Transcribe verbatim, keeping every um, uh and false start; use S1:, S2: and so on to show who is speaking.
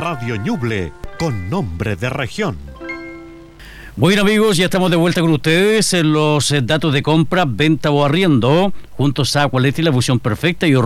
S1: Radio Ñuble, con nombre de región.
S2: Bueno amigos, ya estamos de vuelta con ustedes en los datos de compra, venta o arriendo, juntos a Quality, la fusión perfecta y